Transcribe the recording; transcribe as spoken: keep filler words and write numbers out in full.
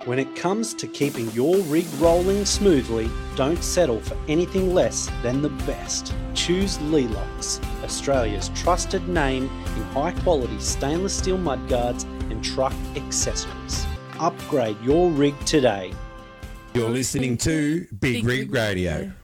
When it comes to keeping your rig rolling smoothly, don't settle for anything less than the best. Choose Lelox, Australia's trusted name in high-quality stainless steel mudguards and truck accessories. Upgrade your rig today. You're listening to Big Rig Radio.